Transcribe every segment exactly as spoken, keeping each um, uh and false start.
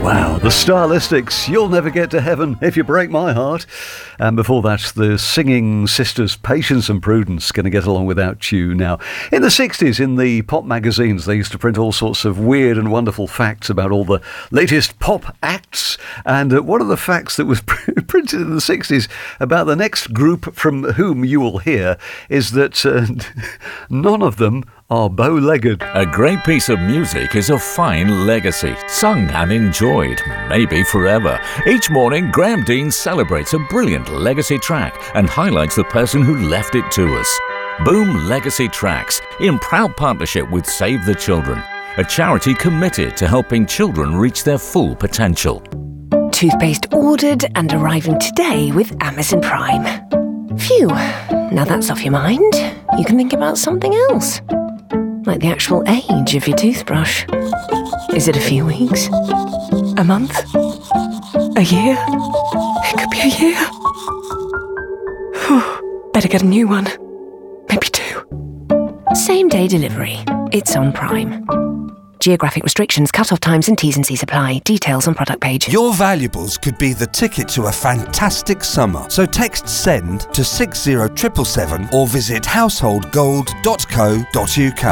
Wow, the Stylistics, You'll Never Get to Heaven If You Break My Heart. And before that, the singing sisters Patience and Prudence, Gonna Get Along Without You Now. In the sixties, in the pop magazines, they used to print all sorts of weird and wonderful facts about all the latest pop acts. And uh, one of the facts that was printed in the sixties about the next group from whom you will hear is that uh, none of them are bow-legged. A great piece of music is a fine legacy, sung and enjoyed, maybe forever. Each morning, Graham Dean celebrates a brilliant legacy track and highlights the person who left it to us. Boom Legacy Tracks, in proud partnership with Save the Children, a charity committed to helping children reach their full potential. Toothpaste ordered and arriving today with Amazon Prime. Phew, now that's off your mind, you can think about something else. Like the actual age of your toothbrush. Is it a few weeks? A month? A year? It could be a year. Whew. Better get a new one. Maybe two. Same day delivery. It's on Prime. Geographic restrictions, cut-off times and T's and C's apply. Details on product page. Your valuables could be the ticket to a fantastic summer. So text SEND to six zero seven seven seven or visit household gold dot co dot uk.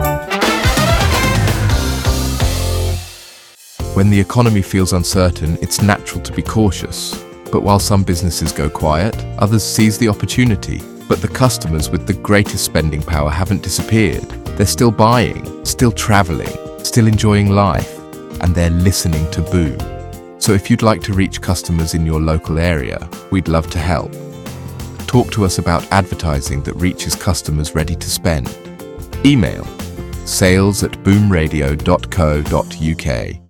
When the economy feels uncertain, it's natural to be cautious. But while some businesses go quiet, others seize the opportunity. But the customers with the greatest spending power haven't disappeared. They're still buying, still travelling, still enjoying life, and they're listening to Boom. So if you'd like to reach customers in your local area, we'd love to help. Talk to us about advertising that reaches customers ready to spend. Email sales at boom radio dot co dot uk.